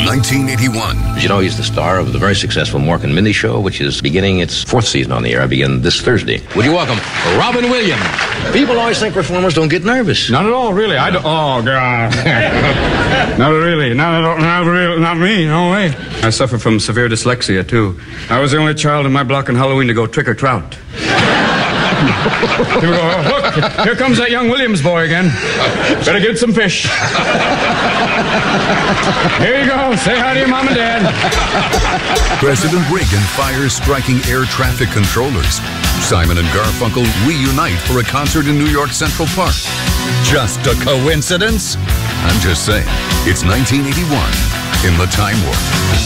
1981. You know, he's the star of the very successful Mork and Mindy Show, which is beginning its 4th season on the air. I begin this Thursday. Would you welcome Robin Williams? People always think performers don't get nervous. Not at all, really. I don't. Oh, God. Not really. Not me. No way. I suffer from severe dyslexia, too. I was the only child in my block on Halloween to go trick or trout. Here we go. Look, here comes that young Williams boy again. Better get some fish. Here you go. Say hi to your mom and dad. President Reagan fires striking air traffic controllers. Simon and Garfunkel reunite for a concert in New York Central Park. Just a coincidence? I'm just saying, it's 1981 in the Time Warp.